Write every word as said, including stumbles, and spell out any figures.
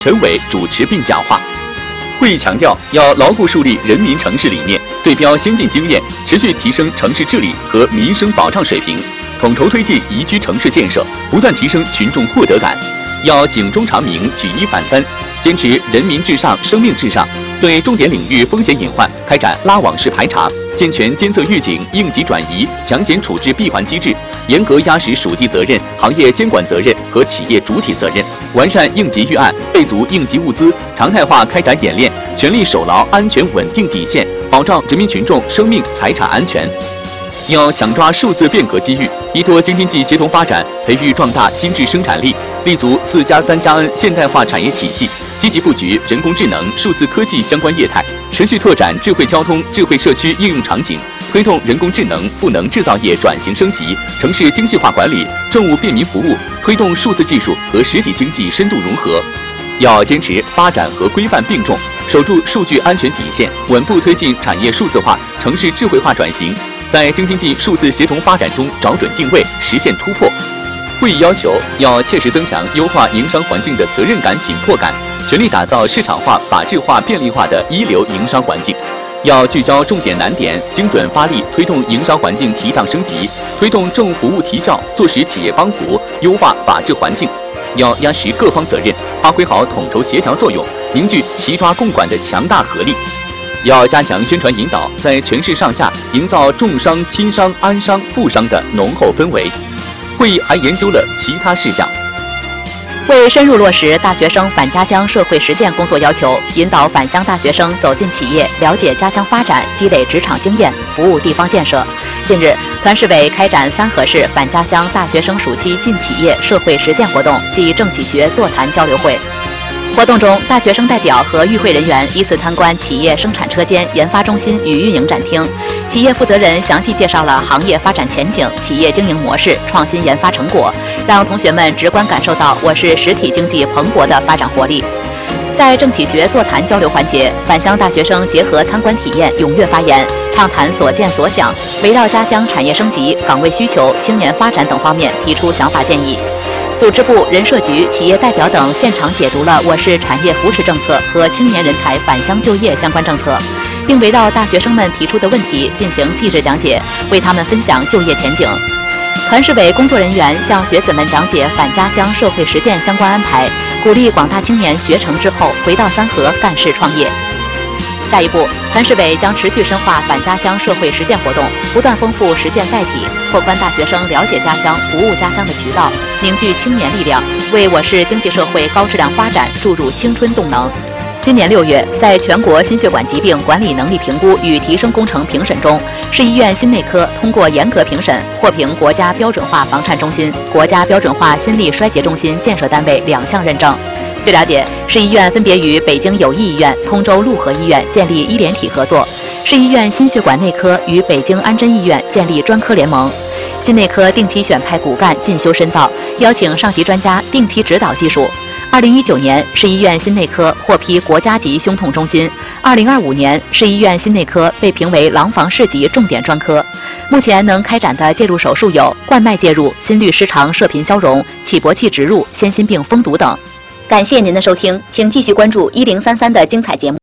陈伟主持并讲话。会议强调，要牢固树立人民城市理念，对标先进经验，持续提升城市治理和民生保障水平，统筹推进宜居城市建设，不断提升群众获得感。要警钟长鸣，举一反三，坚持人民至上、生命至上，对重点领域风险隐患开展拉网式排查，健全监测预警、应急转移、抢险处置闭环机制，严格压实属地责任、行业监管责任和企业主体责任，完善应急预案，备足应急物资，常态化开展演练，全力守牢安全稳定底线，保障人民群众生命财产安全。要抢抓数字变革机遇，依托京津冀协同发展，培育壮大新质生产力，立足四加三加 N 现代化产业体系，积极布局人工智能、数字科技相关业态，持续拓展智慧交通、智慧社区应用场景，推动人工智能赋能制造业转型升级，城市精细化管理、政务便民服务，推动数字技术和实体经济深度融合。要坚持发展和规范并重，守住数据安全底线，稳步推进产业数字化、城市智慧化转型，在京津冀数字协同发展中找准定位，实现突破。会议要求要切实增强优化营商环境的责任感、紧迫感，全力打造市场化、法治化、便利化的一流营商环境。要聚焦重点难点，精准发力，推动营商环境提档升级，推动政务服务提效，坐实企业帮扶，优化法治环境。要压实各方责任，发挥好统筹协调作用，凝聚齐抓共管的强大合力。要加强宣传引导，在全市上下营造重商、轻商、安商、富商的浓厚氛围。会议还研究了其他事项。 为深入落实大学生返家乡社会实践工作要求，引导返乡大学生走进企业，了解家乡发展，积累职场经验，服务地方建设。近日，团市委开展三河市返家乡大学生暑期进企业社会实践活动暨政企学座谈交流会。活动中，大学生代表和与会人员依次参观企业生产车间、研发中心与运营展厅，企业负责人详细介绍了行业发展前景、企业经营模式、创新研发成果，让同学们直观感受到我市实体经济蓬勃的发展活力。在政企学座谈交流环节，返乡大学生结合参观体验踊跃发言，畅谈所见所想，围绕家乡产业升级、岗位需求、青年发展等方面提出想法建议。组织部、人社局、企业代表等现场解读了我市产业扶持政策和青年人才返乡就业相关政策，并围绕大学生们提出的问题进行细致讲解，为他们分享就业前景。团市委工作人员向学子们讲解返家乡社会实践相关安排，鼓励广大青年学成之后回到三河干事创业。下一步，团市委将持续深化返家乡社会实践活动，不断丰富实践载体，拓宽大学生了解家乡、服务家乡的渠道，凝聚青年力量，为我市经济社会高质量发展注入青春动能。今年六月，在全国心血管疾病管理能力评估与提升工程评审中，市医院心内科通过严格评审，获评国家标准化房颤中心、国家标准化心力衰竭中心建设单位两项认证。据了解，市医院分别与北京友谊医院、通州陆河医院建立医联体合作，市医院心血管内科与北京安贞医院建立专科联盟。心内科定期选派骨干进修深造，邀请上级专家定期指导技术。二零一九年，市医院心内科获批国家级胸痛中心；二零二五年，市医院心内科被评为廊坊市级重点专科。目前能开展的介入手术有冠脉介入、心律失常射频消融、起搏器植入、先心病封堵等。感谢您的收听，请继续关注一零三三的精彩节目。